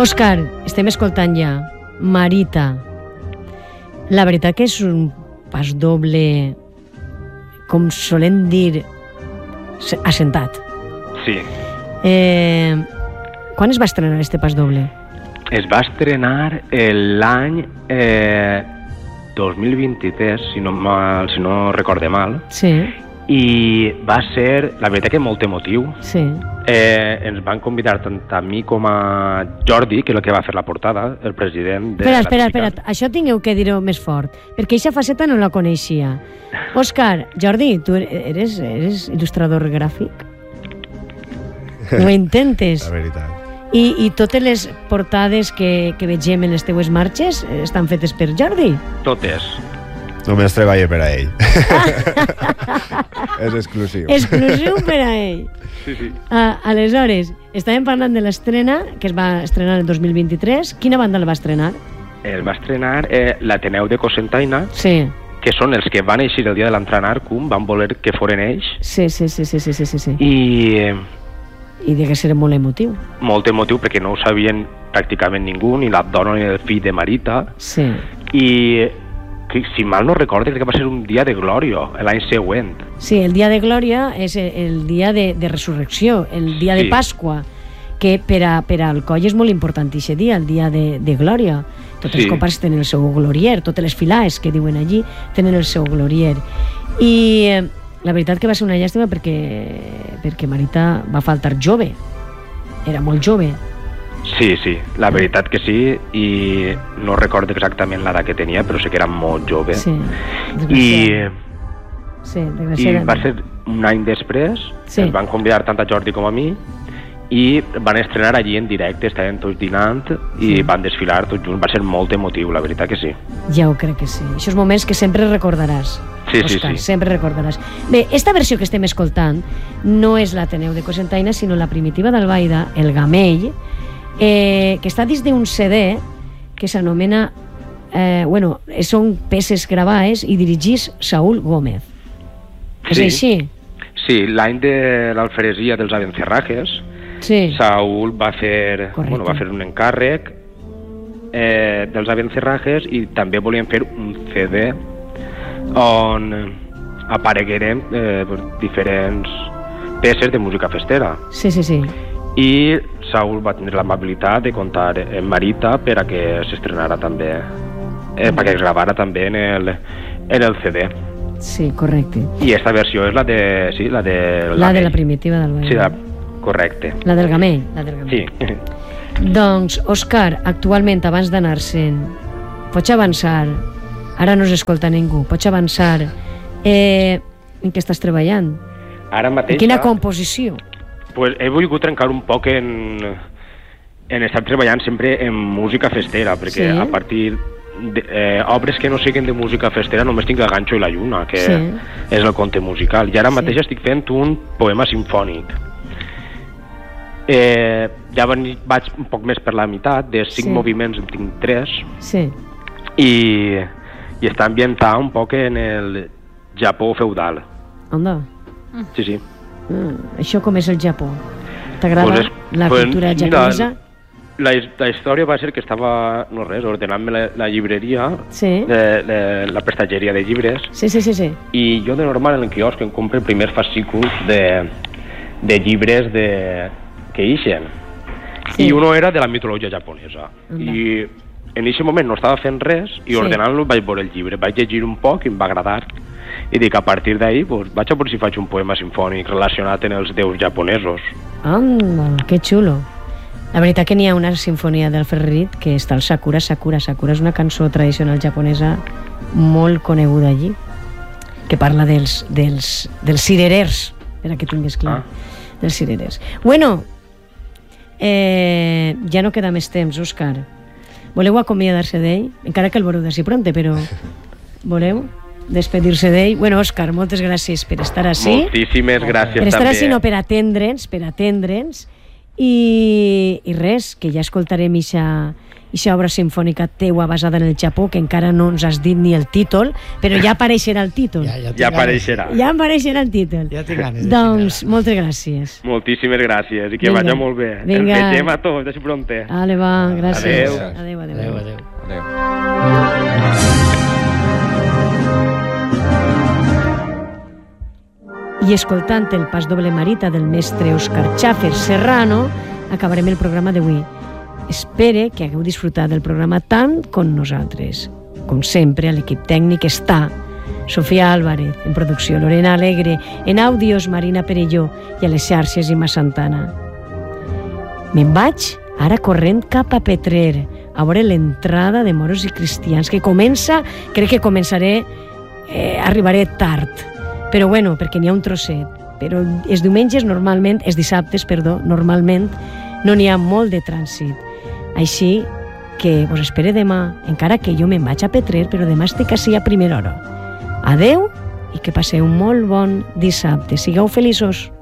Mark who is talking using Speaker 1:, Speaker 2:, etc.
Speaker 1: Òscar, estem escoltant ja Marita. La veritat que és un pas doble, com solem dir, assentat.
Speaker 2: Sí.
Speaker 1: Quan es va estrenar este pas doble?
Speaker 2: Es va estrenar l'any 2023, si no recorde mal.
Speaker 1: Sí.
Speaker 2: I va ser, la veritat, que molt emotiu.
Speaker 1: Sí.
Speaker 2: Ens van convidar tant a mi com a Jordi, que és el que va fer la portada, el president de
Speaker 1: Espera, això tingueu que dir-ho més fort, perquè aquesta faceta no la coneixia. Òscar, Jordi, tu eres il·lustrador gràfic? Ho intentes?
Speaker 3: La veritat.
Speaker 1: I totes les portades que vegem en les teues marxes estan fetes per Jordi?
Speaker 2: Totes.
Speaker 3: Només treballa per a ell. És exclusiu.
Speaker 1: Exclusiu per a ell.
Speaker 2: Sí.
Speaker 1: Aleshores, estàvem parlant de l'estrena, que es va estrenar el 2023. Quina banda la va estrenar?
Speaker 2: El va estrenar l'Ateneu de Cocentaina,
Speaker 1: Sí.
Speaker 2: que són els que van eixir el dia de l'entrada en Arcum, van voler que foren ells.
Speaker 1: Sí. I digué que ser molt emotiu.
Speaker 2: Molt emotiu, perquè no ho sabien pràcticament ningú, ni la dona ni el fill de Marita.
Speaker 1: Sí.
Speaker 2: I que, si mal no recordo, crec que va ser un dia de glòria l'any següent.
Speaker 1: Sí, el dia de Glòria és el dia de resurrecció, el dia de Pasqua, que per al coll és molt important aquest dia, el dia de Glòria. Tots els comparts tenen el seu glorier, totes les filaes que diuen allí tenen el seu glorier. I la veritat que va ser una llàstima perquè Marita va faltar jove, era molt jove.
Speaker 2: Sí, la veritat que sí, i no recordo exactament l'edat que tenia, però sé que era molt jove.
Speaker 1: Sí,
Speaker 2: I
Speaker 1: desgraciadament.
Speaker 2: va ser un any després, ens van convidar tant a Jordi com a mi, i van estrenar allí en directe, estaven tots dinant i van desfilar tots junts. Va ser molt emotiu, la veritat que sí.
Speaker 1: Ja ho crec que sí. Això és moments que sempre recordaràs.
Speaker 2: Sí,
Speaker 1: Òscar,
Speaker 2: sí.
Speaker 1: sempre recordaràs. Bé, esta versió que estem escoltant no és l'Ateneu de Cocentaina, sinó la primitiva d'Albaida, el Gamell, que està dins d'un CD que s'anomena... són peces gravades i dirigís Saúl Gómez. És així?
Speaker 2: Sí, l'any de l'alferesia dels Abencerrajes, Saúl va fer un encàrrec dels Abencerrajes i també volien fer un CD on aparegueren diferents peces de música festera.
Speaker 1: Sí.
Speaker 2: I Saúl va tenir l'amabilitat de comptar amb Marita per a que s'estrenara també, perquè es gravara també en el CD.
Speaker 1: Sí, correcte.
Speaker 2: I aquesta versió és la de
Speaker 1: la primitiva del Baile.
Speaker 2: Sí, correcte.
Speaker 1: La del Gamell.
Speaker 2: Sí.
Speaker 1: Doncs, Òscar, actualment, abans d'anar-se'n, pots avançar, ara no s'escolta ningú, pots avançar en què estàs treballant?
Speaker 2: Ara mateix...
Speaker 1: En quina composició?
Speaker 2: Pues he volgut trencar un poc en estar treballant sempre en música festera, perquè a partir d'obres que no siguin de música festera només tinc el Ganxo i la Lluna, que és el conte musical, i ara mateix estic fent un poema simfònic. Ja vaig un poc més per la meitat, de 5 moviments en tinc 3, i està ambientat un poc en el Japó feudal.
Speaker 1: Onda?
Speaker 2: Sí.
Speaker 1: Això com és el Japó? T'agrada la cultura japonesa?
Speaker 2: La història va ser que estava, ordenant-me la llibreria, la prestatgeria de llibres, i jo de normal en el quiosc em compro els primers fascículs de llibres que ixen. I uno era de la mitologia japonesa. I en aquest moment no estava fent res i ordenant-lo vaig veure el llibre, vaig llegir un poc i em va agradar. I dic, a partir d'ahir vaig a veure si faig un poema simfònic relacionat amb els déus japonesos.
Speaker 1: Que xulo. La veritat que n'hi ha una sinfonia del Ferrerit que està el Sakura. Sakura és una cançó tradicional japonesa molt coneguda allí, que parla dels cirerers, per a que tingues clar, dels cirerers. Bueno, ja no queda més temps, Òscar. Voleu acomiadar-se d'ell? Encara que el veureu d'ací pronte, però voleu despedir-se d'ell? Bueno, Òscar, moltes gràcies per estar ací.
Speaker 2: Moltíssimes gràcies també.
Speaker 1: Per estar ací, no, per atendre'ns, I res, que ja escoltarem ixa obra sinfònica teua basada en el Japó, que encara no ens has dit ni el títol, però ja apareixerà el títol.
Speaker 2: Ja apareixerà.
Speaker 1: Ja apareixerà el títol.
Speaker 4: Ja tinc ganes.
Speaker 1: Doncs, moltes gràcies.
Speaker 2: Moltíssimes gràcies, i que vagi molt bé. Ens vegem a tots, així pronte.
Speaker 1: Ale, va, gràcies.
Speaker 2: Adéu.
Speaker 1: Adéu. I escoltant el pas doble marita del mestre Òscar Chaffer Serrano, acabarem el programa d'avui. Espere que hagueu disfrutat del programa tant com nosaltres. Com sempre, a l'equip tècnic està Sofia Álvarez, en producció Lorena Alegre, en àudios Marina Perelló i a les xarxes Imma Santana. Me'n vaig ara corrent cap a Petrer, a veure l'entrada de moros i cristians, que comença, crec que començaré, arribaré tard, però bueno, perquè n'hi ha un trosset. Però els dissabtes, normalment, no n'hi ha molt de trànsit. Així que vos espere demà, encara que jo me'n vaig a Petrer, però demà estic ací a primera hora. Adeu i que passeu un molt bon dissabte. Sigueu feliços.